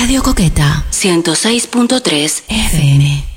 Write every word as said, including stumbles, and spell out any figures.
Radio Coqueta ciento seis punto tres F M.